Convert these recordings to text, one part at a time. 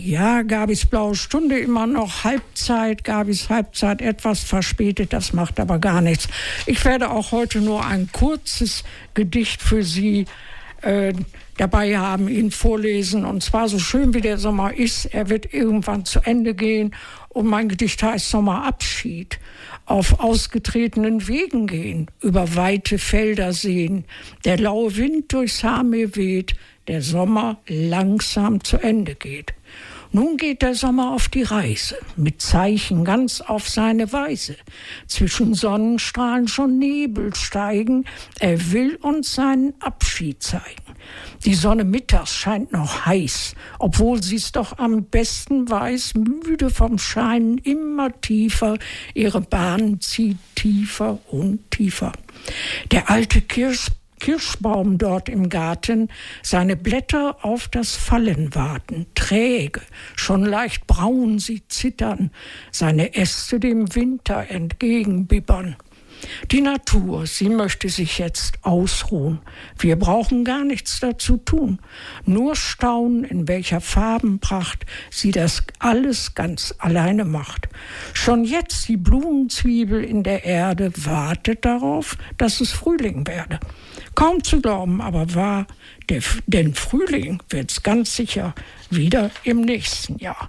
Ja, Gabis blaue Stunde immer noch Halbzeit, Gabis Halbzeit etwas verspätet, das macht aber gar nichts. Ich werde auch heute nur ein kurzes Gedicht für Sie dabei haben, Ihnen vorlesen. Und zwar so schön wie der Sommer ist, er wird irgendwann zu Ende gehen. Und mein Gedicht heißt Sommerabschied. Auf ausgetretenen Wegen gehen, über weite Felder sehen. Der laue Wind durchs Haar mir weht, der Sommer langsam zu Ende geht. Nun geht der Sommer auf die Reise, mit Zeichen ganz auf seine Weise. Zwischen Sonnenstrahlen schon Nebel steigen, er will uns seinen Abschied zeigen. Die Sonne mittags scheint noch heiß, obwohl sie's doch am besten weiß, müde vom Scheinen immer tiefer, ihre Bahn zieht tiefer und tiefer. Der alte Kirschbaum dort im Garten, seine Blätter auf das Fallen warten, träge, schon leicht braun sie zittern, seine Äste dem Winter entgegenbibbern. Die Natur, sie möchte sich jetzt ausruhen. Wir brauchen gar nichts dazu tun. Nur staunen, in welcher Farbenpracht sie das alles ganz alleine macht. Schon jetzt die Blumenzwiebel in der Erde wartet darauf, dass es Frühling werde. Kaum zu glauben, aber wahr, denn Frühling wird's ganz sicher wieder im nächsten Jahr.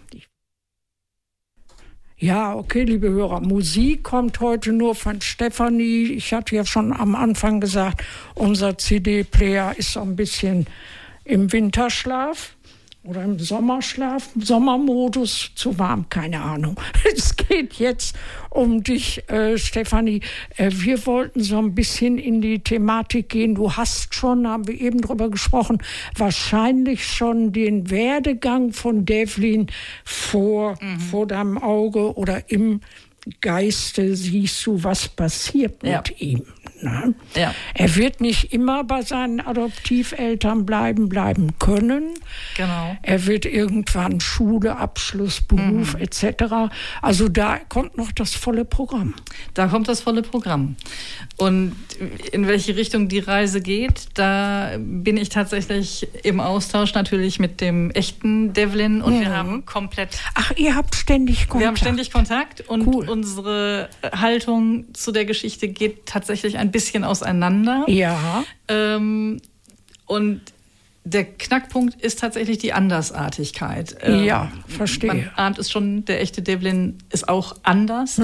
Ja, okay, liebe Hörer, Musik kommt heute nur von Stefanie. Ich hatte ja schon am Anfang gesagt, unser CD-Player ist so ein bisschen im Winterschlaf oder im Sommerschlaf, Sommermodus, zu warm, keine Ahnung. Es geht jetzt um dich, Stefanie. Wir wollten so ein bisschen in die Thematik gehen. Du hast schon, haben wir eben drüber gesprochen, wahrscheinlich schon den Werdegang von Devlin vor deinem Auge oder im Geiste siehst du, was passiert mit ihm. Ne? Ja. Er wird nicht immer bei seinen Adoptiveltern bleiben können. Genau. Er wird irgendwann Schule, Abschluss, Beruf etc. Also da kommt noch das volle Programm. Da kommt das volle Programm. Und in welche Richtung die Reise geht, da bin ich tatsächlich im Austausch natürlich mit dem echten Devlin und wir haben komplett... Ach, ihr habt ständig Kontakt? Wir haben ständig Kontakt und unsere Haltung zu der Geschichte geht tatsächlich ein bisschen auseinander. Ja. Und der Knackpunkt ist tatsächlich die Andersartigkeit. Ja, verstehe. Man ahnt es schon, der echte Devlin ist auch anders.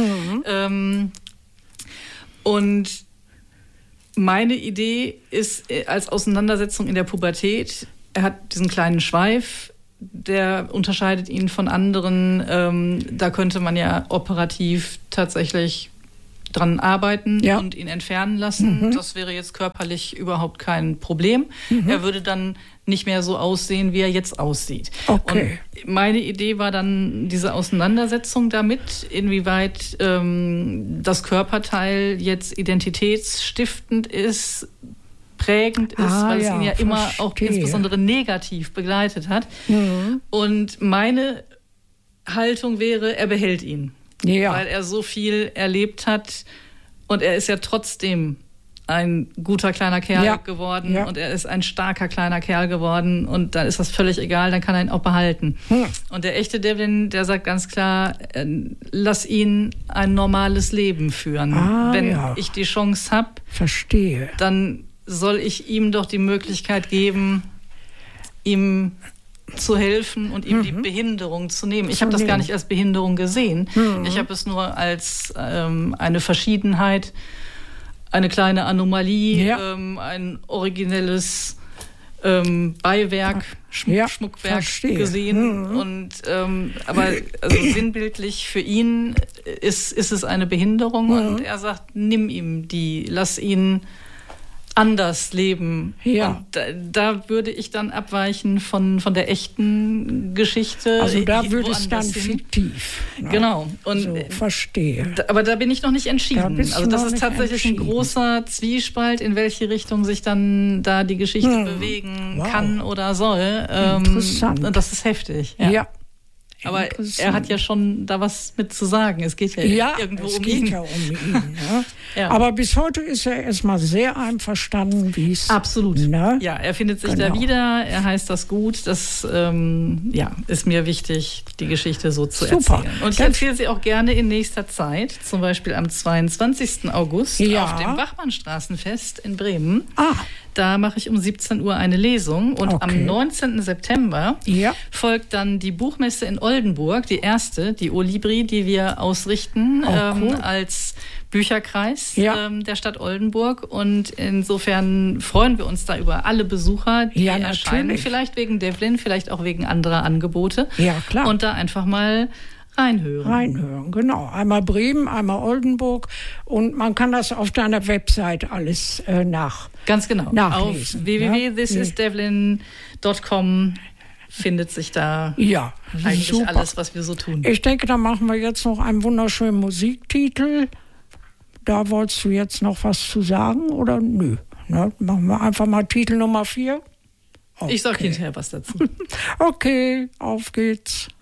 Und meine Idee ist als Auseinandersetzung in der Pubertät, er hat diesen kleinen Schweif, der unterscheidet ihn von anderen. Da könnte man ja operativ tatsächlich dran arbeiten und ihn entfernen lassen. Das wäre jetzt körperlich überhaupt kein Problem. Er würde dann nicht mehr so aussehen, wie er jetzt aussieht. Okay. Und meine Idee war dann diese Auseinandersetzung damit, inwieweit das Körperteil jetzt identitätsstiftend ist, prägend ist, weil es ihn ja immer auch insbesondere negativ begleitet hat. Und meine Haltung wäre, er behält ihn. Ja. Weil er so viel erlebt hat und er ist ja trotzdem ein guter kleiner Kerl geworden und er ist ein starker kleiner Kerl geworden und dann ist das völlig egal, dann kann er ihn auch behalten. Und der echte Devlin, der sagt ganz klar, lass ihn ein normales Leben führen. Wenn ich die Chance habe, dann soll ich ihm doch die Möglichkeit geben, ihm zu helfen und ihm die Behinderung zu nehmen. Ich habe das gar nicht als Behinderung gesehen. Ich habe es nur als eine Verschiedenheit, eine kleine Anomalie, ein originelles Beiwerk, Schmuckwerk gesehen. Und aber also sinnbildlich für ihn ist es eine Behinderung und er sagt, nimm ihm die, lass ihn anders leben. Und da würde ich dann abweichen von der echten Geschichte. Also da würde es dann fiktiv. Ne? Genau. Und so, verstehe. Aber da bin ich noch nicht entschieden. Also das ist tatsächlich ein großer Zwiespalt, in welche Richtung sich dann da die Geschichte bewegen kann oder soll. Interessant. Und das ist heftig. Ja. Aber er hat ja schon da was mit zu sagen. Es geht ja irgendwo um ihn. Ja, es geht ja um ihn. Ja. Ja. Aber bis heute ist er erstmal sehr einverstanden, wie es... Absolut. Ne? Ja, er findet sich da wieder. Er heißt das gut. Das ist mir wichtig, die Geschichte so zu erzählen. Und ich erzähle sie auch gerne in nächster Zeit. Zum Beispiel am 22. August auf dem Wachmannstraßenfest in Bremen. Da mache ich um 17 Uhr eine Lesung und am 19. September folgt dann die Buchmesse in Oldenburg, die erste, die Olibri, die wir ausrichten als Bücherkreis der Stadt Oldenburg. Und insofern freuen wir uns da über alle Besucher, die erscheinen. Natürlich. Vielleicht wegen Devlin, vielleicht auch wegen anderer Angebote. Ja, klar. Und da einfach mal reinhören, genau. Einmal Bremen, einmal Oldenburg und man kann das auf deiner Website alles Ganz genau. Nachlesen. Auf www.thisisdevlin.com findet sich da eigentlich alles, was wir so tun. Ich denke, da machen wir jetzt noch einen wunderschönen Musiktitel. Da wolltest du jetzt noch was zu sagen oder nö? Ne? Machen wir einfach mal Titel Nummer 4. Okay. Ich sag hinterher was dazu. Okay, auf geht's.